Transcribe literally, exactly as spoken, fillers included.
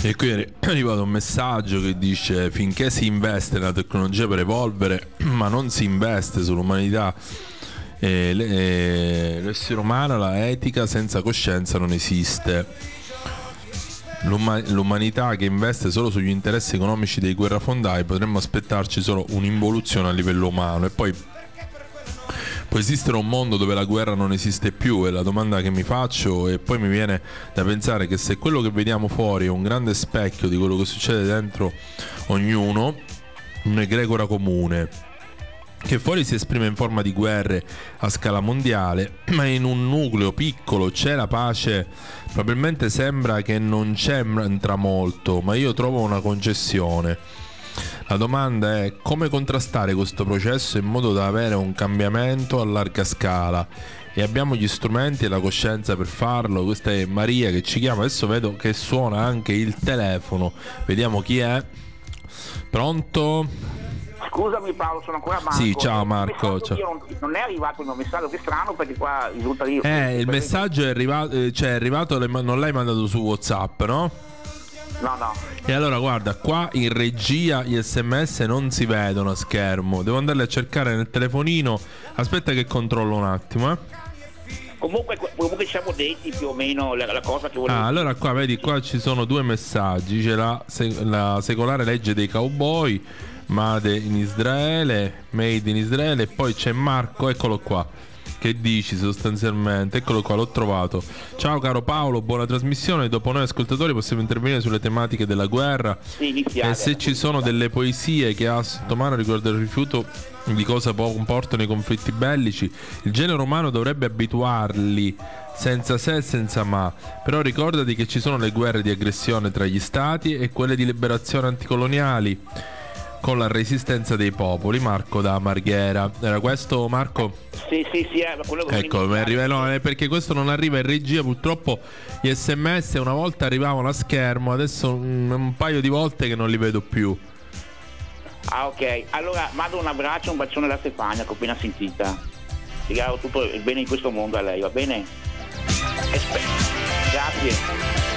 E qui è arrivato un messaggio che dice: finché si investe nella tecnologia per evolvere, ma non si investe sull'umanità e l'essere umano, la etica senza coscienza non esiste. L'uma- l'umanità che investe solo sugli interessi economici dei guerrafondai, potremmo aspettarci solo un'involuzione a livello umano. E poi può esistere un mondo dove la guerra non esiste più? È la domanda che mi faccio, e poi mi viene da pensare che se quello che vediamo fuori è un grande specchio di quello che succede dentro ognuno, un'egregora comune, che fuori si esprime in forma di guerre a scala mondiale, ma in un nucleo piccolo c'è la pace. Probabilmente sembra che non c'entra molto, ma io trovo una concessione. La domanda è: come contrastare questo processo in modo da avere un cambiamento a larga scala? E abbiamo gli strumenti e la coscienza per farlo? Questa è Maria che ci chiama. Adesso vedo che suona anche il telefono, vediamo chi è. Pronto? Scusami Paolo, sono ancora Marco. Sì, ciao Marco. Ciao. Non, non è arrivato il mio messaggio, che strano, perché qua risulta io. Eh, il messaggio è arrivato, cioè è arrivato, non l'hai mandato su WhatsApp, no? No, no. E allora guarda, qua in regia gli sms non si vedono a schermo, devo andarli a cercare nel telefonino. Aspetta che controllo un attimo, eh. Comunque, comunque ci siamo detti più o meno la, la cosa che volevo. Ah, allora qua vedi, qua ci sono due messaggi. C'è la, la secolare legge dei cowboy, Made in Israele, Made in Israele, e poi c'è Marco, eccolo qua, che dici sostanzialmente, eccolo qua, l'ho trovato. Ciao caro Paolo, buona trasmissione. Dopo noi ascoltatori possiamo intervenire sulle tematiche della guerra, sì, iniziale, e se ci sono delle poesie che ha sotto mano riguardo il rifiuto di cosa comportano i conflitti bellici, il genere umano dovrebbe abituarli senza se e senza ma. Però ricordati che ci sono le guerre di aggressione tra gli stati e quelle di liberazione anticoloniali con la resistenza dei popoli. Marco da Marghera. Era questo, Marco? Sì, sì, sì, è quello che ecco, mi arriva, no, è perché questo non arriva in regia, purtroppo gli sms una volta arrivavano a schermo, adesso un, un paio di volte che non li vedo più. Ah, ok, allora mando un abbraccio, un bacione da Stefania che ho appena sentita. Ti auguro tutto il bene in questo mondo a lei, va bene? Grazie.